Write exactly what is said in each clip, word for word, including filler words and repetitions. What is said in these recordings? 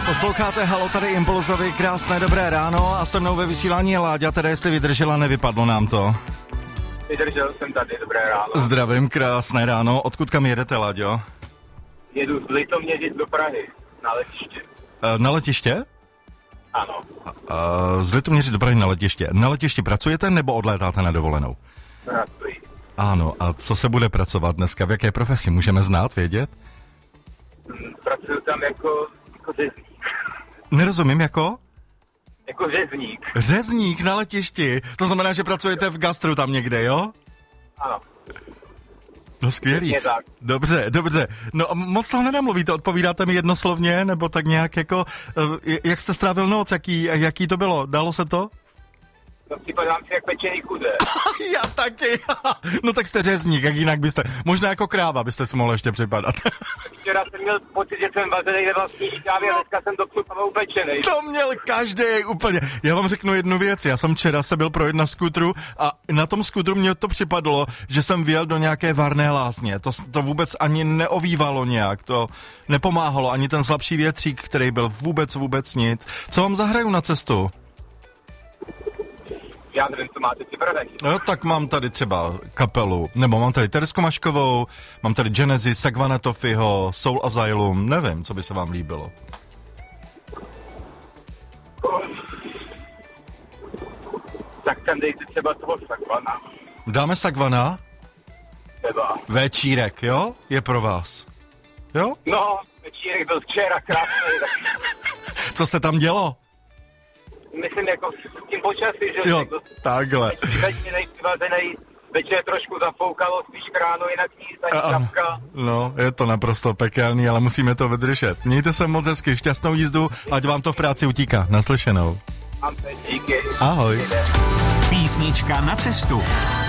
Posloucháte Halo, tady Impulzovi, krásné dobré ráno a se mnou ve vysílání je Láďa, teda jestli vydržela, nevypadlo nám to. Vydržel jsem tady, dobré ráno. Zdravím, krásné ráno, odkud kam jedete, Láďo? Jedu z Litoměřic do Prahy, na letiště. E, na letiště? Ano. E, z Litoměřic do Prahy na letiště. Na letišti pracujete nebo odlétáte na dovolenou? Pracuji. Ano, a co se bude pracovat dneska, v jaké profesi, můžeme znát, vědět? Pracuji tam jako, jako řezník. Nerozumím, jako? Jako řezník. Řezník na letišti, to znamená, že pracujete v gastru tam někde, jo? Ano. No skvělý. Dobře, dobře. No a moc toho nenamluvíte, odpovídáte mi jednoslovně, nebo tak nějak jako, jak jste strávil noc, jaký, jaký to bylo, dalo se to? No připadám si jak pečený kuře. Já taky. No tak jste řezník, jak jinak byste, možná jako kráva byste si mohl ještě připadat. Včera jsem měl pocit, že jsem vařenej ve vlastní šťávě, no, a dneska jsem do křupava upečenej. To měl každý úplně. Já vám řeknu jednu věc, já jsem včera se byl projet na skutru a na tom skutru mě to připadlo, že jsem vjel do nějaké varné lázně. To, to vůbec ani neovívalo nějak, to nepomáhalo, ani ten slabší větřík, který byl vůbec, vůbec nic. Co vám zahraju na cestu? Já nevím, co máte připravený. No, tak mám tady třeba kapelu, nebo mám tady Teresku Maškovou, mám tady Genesis, Sagvana Tofiho, Soul Asylum, nevím, co by se vám líbilo. Tak tam dejte třeba toho Sagvana. Dáme Sagvana? Třeba. Večírek, jo? Je pro vás. Jo? No, večírek byl včera krásný. Co se tam dělo? Myslím, jako s tím počasí, že... Jo, někdo, takhle. Večírek nejvyvařenej, večer trošku zafoukalo, spíš kránu, jinak nic, ani kapka. No, je to naprosto pekelný, ale musíme to vydržet. Mějte se moc hezky, šťastnou jízdu, ať vám to v práci utíká. Naslyšenou. Díky. Ahoj. Písnička na cestu.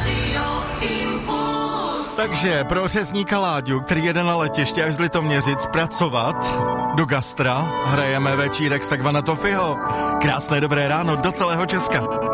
Takže pro řezníka Láďu, který jede na letiště až z Litoměřic pracovat do gastra, hrajeme večírek Sagvana Tofiho. Krásné dobré ráno do celého Česka.